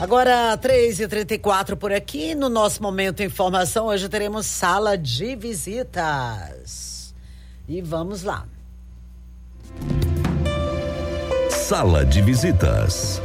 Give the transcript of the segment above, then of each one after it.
Agora, 3h34 por aqui, no nosso Momento Informação, hoje teremos sala de visitas. E vamos lá. Sala de visitas.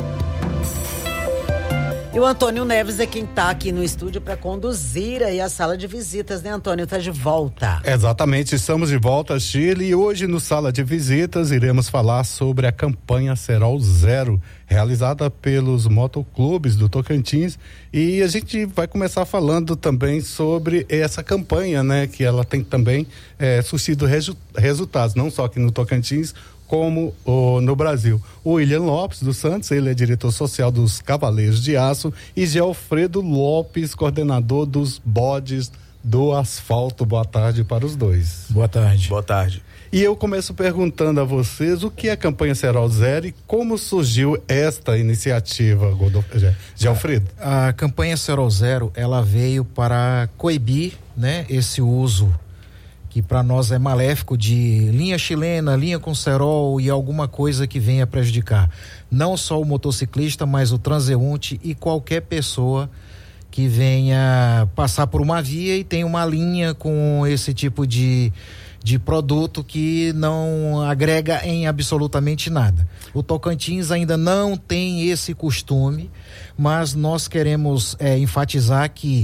E o Antônio Neves é quem está aqui no estúdio para conduzir aí a sala de visitas, né, Antônio? Está de volta. Exatamente, estamos de volta, Chile, e hoje no Sala de Visitas iremos falar sobre a campanha Cerol Zero, realizada pelos motoclubes do Tocantins, e a gente vai começar falando também sobre essa campanha, né, que ela tem também surtido resultados, não só aqui no Tocantins, como no Brasil. O William Lopes dos Santos, ele é diretor social dos Cavaleiros de Aço, e Geofredo Lopes, coordenador dos Bodes do Asfalto. Boa tarde para os dois. Boa tarde. Boa tarde. E eu começo perguntando a vocês o que é a campanha Cerol Zero e como surgiu esta iniciativa, Geofredo. A campanha Cerol Zero, ela veio para coibir, né, esse uso que para nós é maléfico de linha chilena, linha com cerol e alguma coisa que venha prejudicar não só o motociclista, mas o transeunte e qualquer pessoa que venha passar por uma via e tem uma linha com esse tipo de produto que não agrega em absolutamente nada. O Tocantins ainda não tem esse costume, mas nós queremos enfatizar que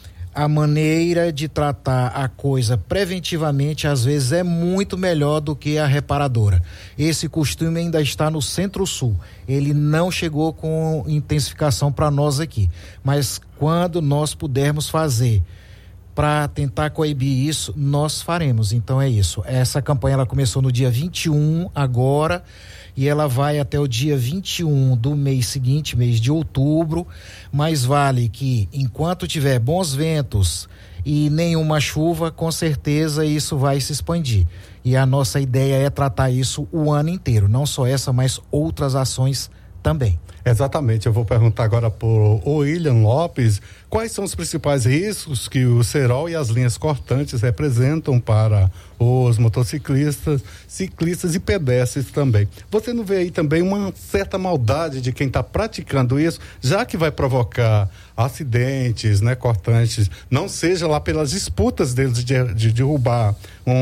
a maneira de tratar a coisa preventivamente às vezes é muito melhor do que a reparadora. Esse costume ainda está no Centro-Sul, ele não chegou com intensificação para nós aqui, mas quando nós pudermos fazer para tentar coibir isso, nós faremos. Então é isso, essa campanha ela começou no dia 21 agora, e ela vai até o dia 21 do mês seguinte, mês de outubro, mas vale que enquanto tiver bons ventos e nenhuma chuva, com certeza isso vai se expandir. E a nossa ideia é tratar isso o ano inteiro, não só essa, mas outras ações também. Exatamente, eu vou perguntar agora por William Lopes, quais são os principais riscos que o cerol e as linhas cortantes representam para os motociclistas, ciclistas e pedestres também. Você não vê aí também uma certa maldade de quem está praticando isso, já que vai provocar acidentes, né, cortantes, não seja lá pelas disputas deles de derrubar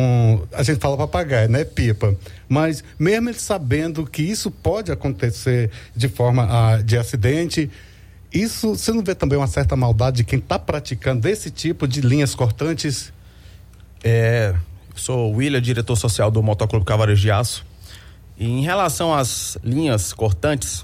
a gente fala papagaio, né, pipa, mas mesmo eles sabendo que isso pode acontecer de forma de acidente, isso, você não vê também uma certa maldade de quem está praticando esse tipo de linhas cortantes? Sou o William, diretor social do Motoclube Cavaleiros de Aço, e em relação às linhas cortantes,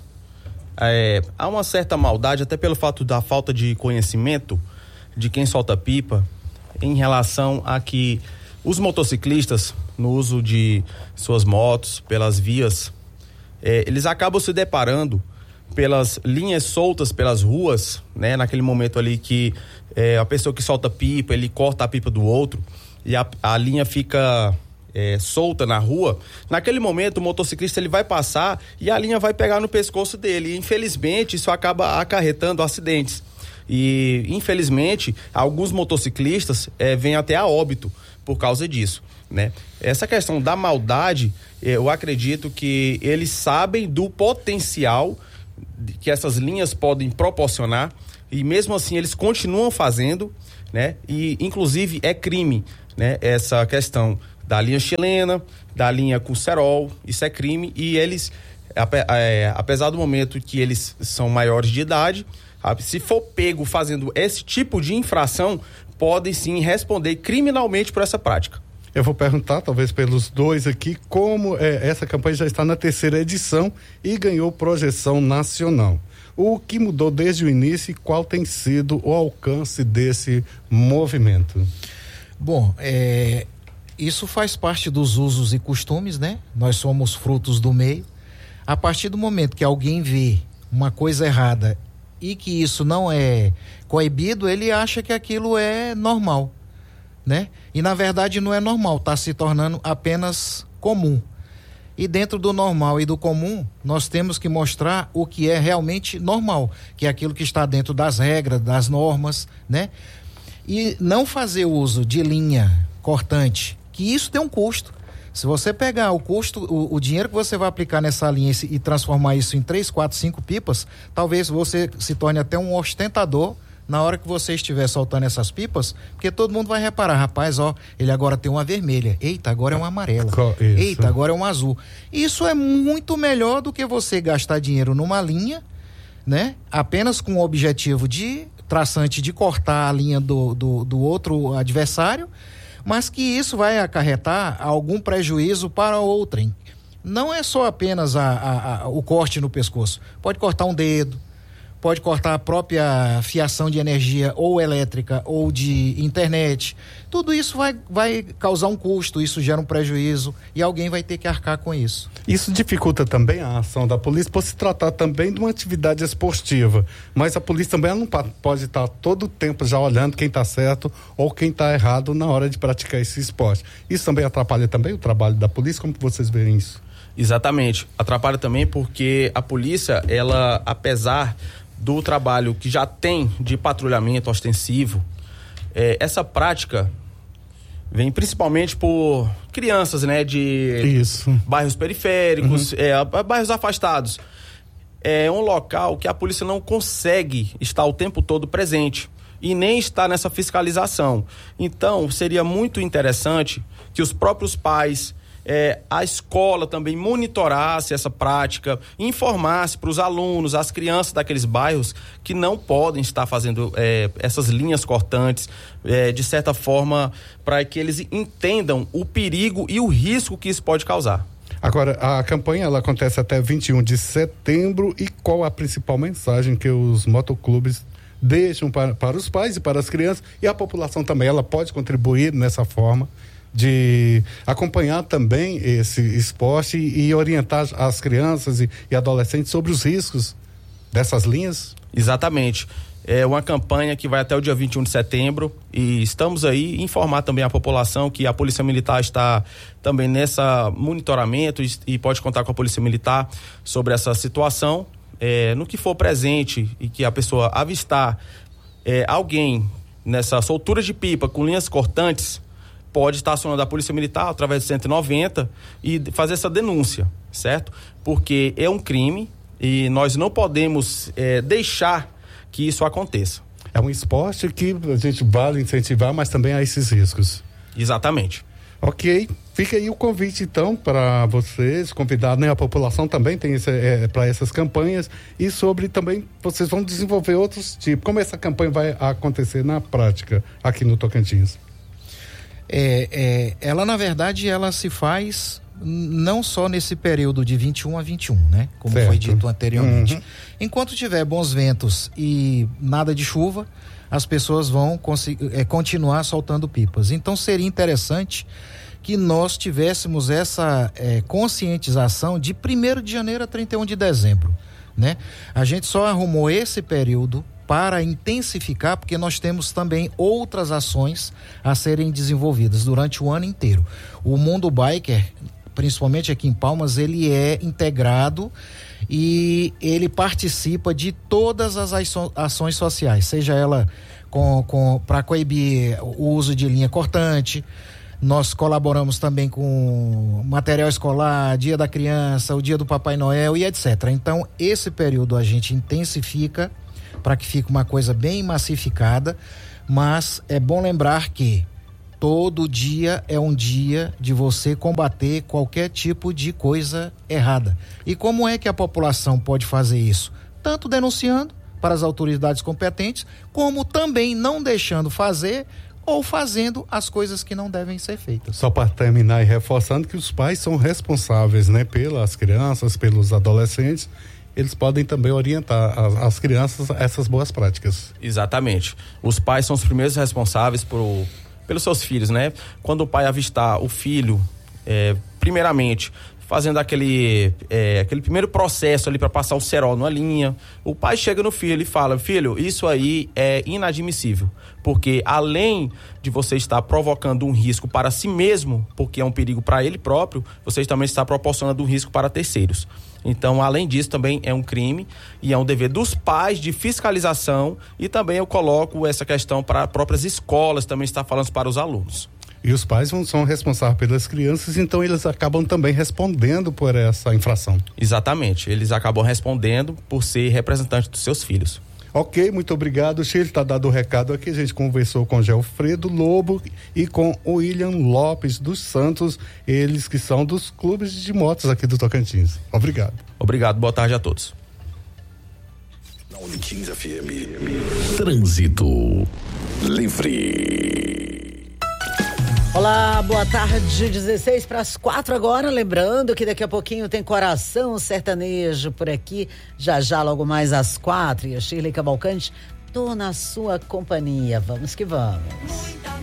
há uma certa maldade, até pelo fato da falta de conhecimento de quem solta pipa, em relação a que os motociclistas, no uso de suas motos, pelas vias, eles acabam se deparando pelas linhas soltas pelas ruas, né? Naquele momento ali que a pessoa que solta pipa, ele corta a pipa do outro e a linha fica solta na rua. Naquele momento o motociclista ele vai passar e a linha vai pegar no pescoço dele, e infelizmente isso acaba acarretando acidentes, e infelizmente alguns motociclistas vêm até a óbito por causa disso, né? Essa questão da maldade, eu acredito que eles sabem do potencial que essas linhas podem proporcionar, e mesmo assim eles continuam fazendo, né? E inclusive é crime, né? Essa questão da linha chilena, da linha com cerol, isso é crime, e eles, apesar do momento que eles são maiores de idade, se for pego fazendo esse tipo de infração, podem sim responder criminalmente por essa prática. Eu vou perguntar, talvez pelos dois aqui, como essa campanha já está na 3ª edição e ganhou projeção nacional. O que mudou desde o início e qual tem sido o alcance desse movimento? Bom, isso faz parte dos usos e costumes, né? Nós somos frutos do meio. A partir do momento que alguém vê uma coisa errada e que isso não é coibido, ele acha que aquilo é normal, né? E na verdade não é normal, está se tornando apenas comum. E dentro do normal e do comum, nós temos que mostrar o que é realmente normal, que é aquilo que está dentro das regras, das normas, né? E não fazer uso de linha cortante, que isso tem um custo. Se você pegar o custo, o dinheiro que você vai aplicar nessa linha e transformar isso em 3, 4, 5 pipas, talvez você se torne até um ostentador na hora que você estiver soltando essas pipas, porque todo mundo vai reparar, rapaz, ó, ele agora tem uma vermelha, eita, agora é uma amarela, eita, agora é um azul. Isso é muito melhor do que você gastar dinheiro numa linha, né? Apenas com o objetivo de traçante de cortar a linha do outro adversário, mas que isso vai acarretar algum prejuízo para outrem. Não é só apenas o corte no pescoço, pode cortar um dedo, pode cortar a própria fiação de energia ou elétrica ou de internet. Tudo isso vai causar um custo, isso gera um prejuízo e alguém vai ter que arcar com isso. Isso dificulta também a ação da polícia por se tratar também de uma atividade esportiva. Mas a polícia também não pode estar todo o tempo já olhando quem está certo ou quem está errado na hora de praticar esse esporte. Isso também atrapalha também o trabalho da polícia? Como que vocês veem isso? Exatamente. Atrapalha também porque a polícia, ela, apesar do trabalho que já tem de patrulhamento ostensivo, essa prática vem principalmente por crianças, né, de bairros periféricos, bairros afastados. É um local que a polícia não consegue estar o tempo todo presente e nem estar nessa fiscalização. Então, seria muito interessante que os próprios pais, a escola também monitorasse essa prática, informasse para os alunos, as crianças daqueles bairros que não podem estar fazendo essas linhas cortantes, de certa forma, para que eles entendam o perigo e o risco que isso pode causar. Agora, a campanha ela acontece até 21 de setembro e qual a principal mensagem que os motoclubes deixam para os pais e para as crianças, e a população também, ela pode contribuir nessa forma de acompanhar também esse esporte e orientar as crianças e adolescentes sobre os riscos dessas linhas? Exatamente. É uma campanha que vai até o dia 21 de setembro e estamos aí informar também a população que a Polícia Militar está também nessa monitoramento e pode contar com a Polícia Militar sobre essa situação. No que for presente e que a pessoa avistar alguém nessa soltura de pipa com linhas cortantes, pode estar acionando a Polícia Militar através de 190 e fazer essa denúncia, certo? Porque é um crime e nós não podemos deixar que isso aconteça. É um esporte que a gente vale incentivar, mas também há esses riscos. Exatamente. Ok, fica aí o convite então para vocês, convidar, né? A população também tem para essas campanhas e sobre também vocês vão desenvolver outros tipos. Como essa campanha vai acontecer na prática aqui no Tocantins? Ela na verdade ela se faz não só nesse período de 21 a 21, né? Como foi dito anteriormente. Enquanto tiver bons ventos e nada de chuva, as pessoas vão continuar soltando pipas. Então seria interessante que nós tivéssemos essa conscientização de 1º de janeiro a 31 de dezembro, né? A gente só arrumou esse período para intensificar, porque nós temos também outras ações a serem desenvolvidas durante o ano inteiro. O Mundo Biker, principalmente aqui em Palmas, ele é integrado e ele participa de todas as ações sociais, seja ela para coibir o uso de linha cortante. Nós colaboramos também com material escolar, Dia da Criança, o Dia do Papai Noel e etc. Então, esse período a gente intensifica para que fique uma coisa bem massificada, mas é bom lembrar que todo dia é um dia de você combater qualquer tipo de coisa errada. E como é que a população pode fazer isso? Tanto denunciando para as autoridades competentes, como também não deixando fazer ou fazendo as coisas que não devem ser feitas. Só para terminar e reforçando que os pais são responsáveis, né, pelas crianças, pelos adolescentes. Eles podem também orientar as crianças a essas boas práticas. Exatamente. Os pais são os primeiros responsáveis pelos seus filhos, né? Quando o pai avistar o filho, primeiramente, fazendo aquele primeiro processo ali para passar o cerol numa linha, o pai chega no filho e fala: filho, isso aí é inadmissível, porque além de você estar provocando um risco para si mesmo, porque é um perigo para ele próprio, você também está proporcionando um risco para terceiros. Então, além disso, também é um crime e é um dever dos pais de fiscalização, e também eu coloco essa questão para próprias escolas também estar falando para os alunos. E os pais são responsáveis pelas crianças, então eles acabam também respondendo por essa infração. Exatamente, eles acabam respondendo por ser representante dos seus filhos. Ok, muito obrigado, Sheila. Está dado o recado aqui. A gente conversou com Gelfredo Lobo e com o William Lopes dos Santos, eles que são dos clubes de motos aqui do Tocantins. Obrigado. Obrigado, boa tarde a todos. Na Uniquins FM. Trânsito livre. Olá, boa tarde, 16 para as 4 agora, lembrando que daqui a pouquinho tem Coração Sertanejo por aqui, já logo mais às 4, e a Shirley Cavalcante, tô na sua companhia, vamos que vamos.